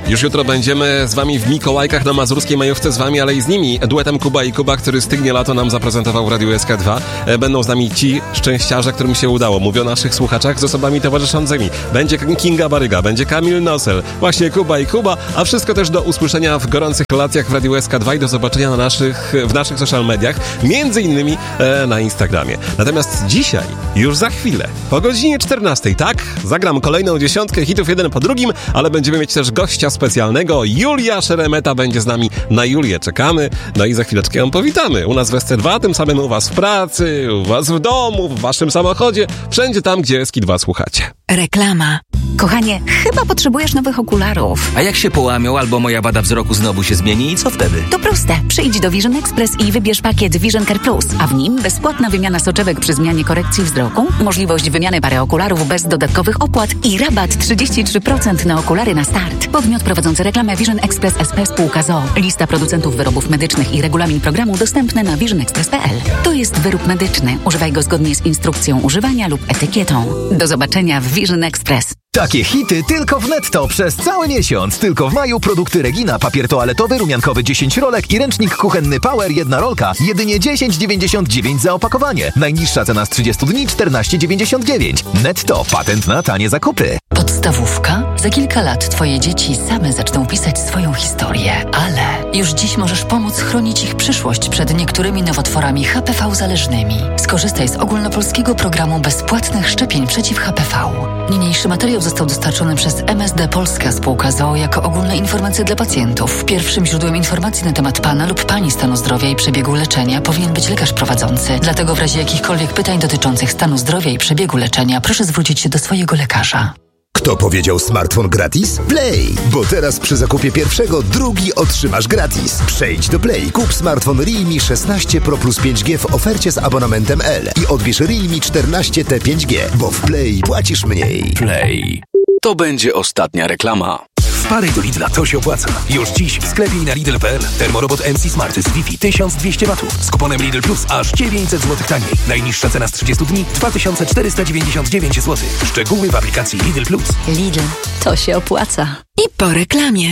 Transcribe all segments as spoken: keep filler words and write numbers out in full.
Już jutro będziemy z wami w Mikołajkach na mazurskiej majówce z wami, ale i z nimi, duetem Kuba i Kuba, który stygnie lato nam zaprezentował w Radiu S K dwa. Będą z nami ci szczęściarze, którym się udało. Mówię o naszych słuchaczach z osobami towarzyszącymi. Będzie Kinga Baryga, będzie Kamil Nosel, właśnie Kuba i Kuba, a wszystko też do usłyszenia w gorących relacjach w Radiu S K dwa i do zobaczenia na naszych, w naszych social mediach, między innymi e, na Instagramie. Natomiast dzisiaj, już za chwilę, po godzinie czternastej, tak? Zagram kolejną dziesiątkę hitów jeden po drugim, ale będziemy mieć też gościa specjalnego. Julia Szeremeta będzie z nami. Na Julię czekamy. No i za chwileczkę ją powitamy. U nas w S C dwa, tym samym u was w pracy, u was w domu, w waszym samochodzie, wszędzie tam, gdzie S K dwa słuchacie. Reklama. Kochanie, chyba potrzebujesz nowych okularów. A jak się połamią albo moja wada wzroku znowu się zmieni i co wtedy? To proste. Przyjdź do Vision Express i wybierz pakiet Vision Care Plus, a w nim bezpłatna wymiana soczewek przy zmianie korekcji wzroku, możliwość wymiany pary okularów bez dodatkowych opłat i rabat trzydzieści trzy procent na okulary na start. Podmiot prowadzący reklamę Vision Express S P Spółka z o o. Lista producentów wyrobów medycznych i regulamin programu dostępne na vision express kropka p l. To jest wyrób medyczny. Używaj go zgodnie z instrukcją używania lub etykietą. Do zobaczenia w Vision Express. Takie hity tylko w Netto przez cały miesiąc. Tylko w maju produkty Regina, papier toaletowy, rumiankowy dziesięć rolek i ręcznik kuchenny Power jedna rolka. Jedynie dziesięć dziewięćdziesiąt dziewięć za opakowanie. Najniższa cena z trzydziestu dni czternaście dziewięćdziesiąt dziewięć. Netto, patent na tanie zakupy. Podstawówka? Za kilka lat twoje dzieci same zaczną pisać swoją historię, ale już dziś możesz pomóc chronić ich przyszłość przed niektórymi nowotworami H P V zależnymi. Skorzystaj z ogólnopolskiego programu bezpłatnych szczepień przeciw H P V. Niniejszy materiał został dostarczony przez M S D Polska Spółka z o o jako ogólne informacje dla pacjentów. Pierwszym źródłem informacji na temat pana lub pani stanu zdrowia i przebiegu leczenia powinien być lekarz prowadzący. Dlatego w razie jakichkolwiek pytań dotyczących stanu zdrowia i przebiegu leczenia proszę zwrócić się do swojego lekarza. Kto powiedział smartfon gratis? Play! Bo teraz przy zakupie pierwszego drugi otrzymasz gratis. Przejdź do Play, kup smartfon Realme szesnaście Pro Plus pięć G w ofercie z abonamentem L i odbierz Realme czternaście T pięć G, bo w Play płacisz mniej. Play. To będzie ostatnia reklama. Wpadaj do Lidla, to się opłaca. Już dziś w sklepie i na Lidl kropka p l. Termorobot M C Smart z Wi-Fi tysiąc dwieście watów. Z kuponem Lidl Plus aż dziewięćset złotych taniej. Najniższa cena z trzydziestu dni dwa tysiące czterysta dziewięćdziesiąt dziewięć złotych. Szczegóły w aplikacji Lidl Plus. Lidl, to się opłaca. I po reklamie.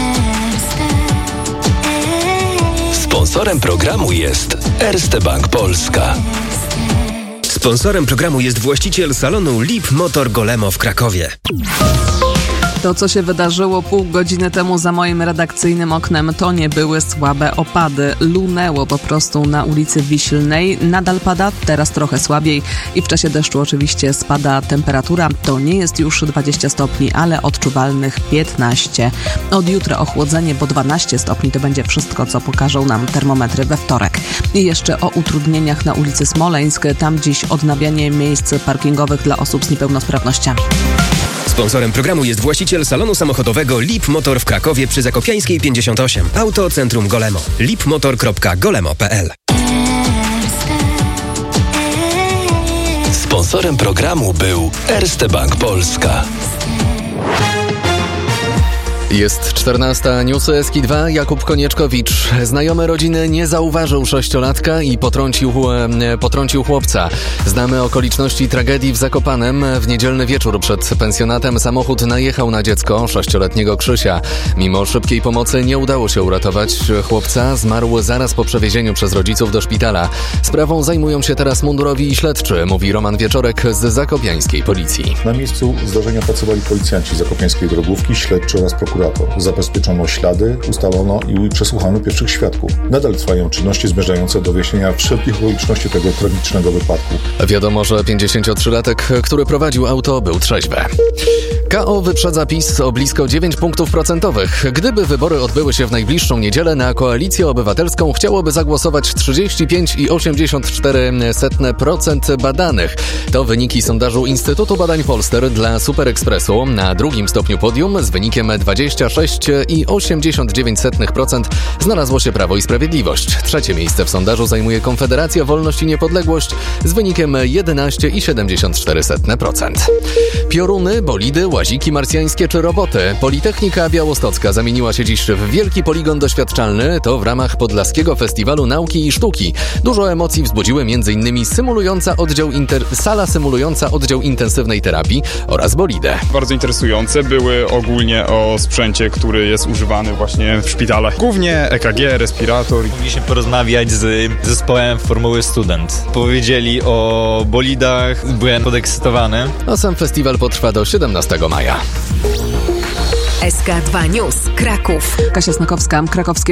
Sponsorem programu jest Erste Bank Polska. Sponsorem programu jest właściciel salonu Lip Motor Golemo w Krakowie. To, co się wydarzyło pół godziny temu za moim redakcyjnym oknem, to nie były słabe opady. Lunęło po prostu na ulicy Wiślnej. Nadal pada, teraz trochę słabiej i w czasie deszczu oczywiście spada temperatura. To nie jest już dwadzieścia stopni, ale odczuwalnych piętnaście. Od jutra ochłodzenie, bo dwanaście stopni to będzie wszystko, co pokażą nam termometry we wtorek. I jeszcze o utrudnieniach na ulicy Smoleńsk. Tam dziś odnawianie miejsc parkingowych dla osób z niepełnosprawnościami. Sponsorem programu jest właściciel salonu samochodowego Lip Motor w Krakowie przy Zakopiańskiej pięćdziesiąt osiem. Auto Centrum Golemo. lipmotor kropka golemo kropka p l. Sponsorem programu był Erste Bank Polska. Jest czternasta, newsy S K dwa, Jakub Konieczkowicz. Znajomy rodziny nie zauważył sześciolatka i potrącił, e, potrącił chłopca. Znamy okoliczności tragedii w Zakopanem. W niedzielny wieczór przed pensjonatem samochód najechał na dziecko, sześcioletniego Krzysia. Mimo szybkiej pomocy nie udało się uratować chłopca. Zmarł zaraz po przewiezieniu przez rodziców do szpitala. Sprawą zajmują się teraz mundurowi i śledczy, mówi Roman Wieczorek z zakopiańskiej policji. Na miejscu zdarzenia pracowali policjanci zakopiańskiej drogówki, śledczy oraz prokurator. Zabezpieczono ślady, ustalono i przesłuchano pierwszych świadków. Nadal trwają czynności zmierzające do wyjaśnienia wszelkich okoliczności tego tragicznego wypadku. Wiadomo, że pięćdziesięciotrzylatek, który prowadził auto, był trzeźwy. K O wyprzedza PiS o blisko dziewięć punktów procentowych. Gdyby wybory odbyły się w najbliższą niedzielę, na Koalicję Obywatelską chciałoby zagłosować trzydzieści pięć przecinek osiemdziesiąt cztery procent badanych. To wyniki sondażu Instytutu Badań Polster dla Super Expressu. Na drugim stopniu podium z wynikiem dwadzieścia sześć przecinek osiemdziesiąt dziewięć procent znalazło się Prawo i Sprawiedliwość. Trzecie miejsce w sondażu zajmuje Konfederacja Wolność i Niepodległość z wynikiem jedenaście przecinek siedemdziesiąt cztery procent. Pioruny, bolidy, łaziki marsjańskie czy roboty. Politechnika Białostocka zamieniła się dziś w wielki poligon doświadczalny. To w ramach Podlaskiego Festiwalu Nauki i Sztuki. Dużo emocji wzbudziły m.in. symulująca oddział inter... sala symulująca oddział intensywnej terapii oraz bolidy. Bardzo interesujące były ogólnie o sprzęcie sprzęcie, który jest używany właśnie w szpitalach. Głównie E K G, respirator. Mogliśmy porozmawiać z zespołem Formuły Student. Powiedzieli o bolidach, byłem podekscytowany. A sam festiwal potrwa do siedemnastego maja. S K dwa News, Kraków. Kasia Snokowska, krakowskie